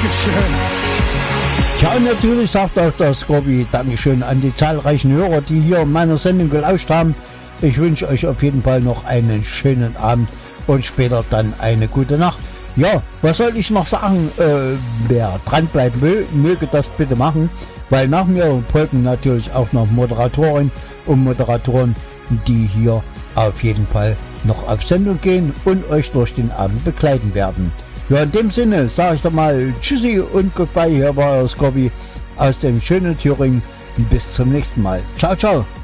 Dankeschön. Ja, und natürlich sagt auch der Scorby Dankeschön an die zahlreichen Hörer, die hier in meiner Sendung gelauscht haben. Ich wünsche euch auf jeden Fall noch einen schönen Abend und später dann eine gute Nacht. Ja, was soll ich noch sagen? Wer dranbleiben will, möge das bitte machen, weil nach mir folgen natürlich auch noch Moderatorinnen und Moderatoren, die hier auf jeden Fall noch auf Sendung gehen und euch durch den Abend begleiten werden. Ja, in dem Sinne sage ich doch mal Tschüssi und Goodbye. Hier war euer Scorby aus dem schönen Thüringen. Bis zum nächsten Mal. Ciao, ciao.